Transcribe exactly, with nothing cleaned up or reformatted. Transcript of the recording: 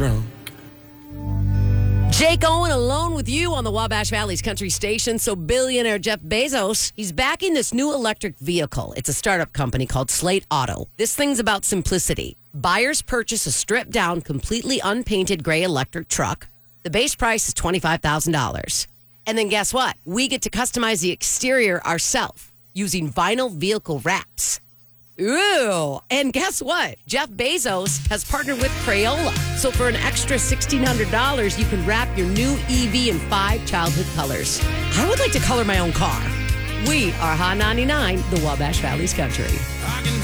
drunk. Jake Owen alone with you on the Wabash Valley's country station. So billionaire Jeff Bezos, he's backing this new electric vehicle. It's a startup company called Slate Auto. This thing's about simplicity. Buyers purchase a stripped down, completely unpainted gray electric truck. The base price is twenty-five thousand dollars. And then guess what? We get to customize the exterior ourselves using vinyl vehicle wraps. Ooh, and guess what? Jeff Bezos has partnered with Crayola. So for an extra sixteen hundred dollars, you can wrap your new E V in five childhood colors. I would like to color my own car. We are Hot ninety-nine, the Wabash Valley's country. I can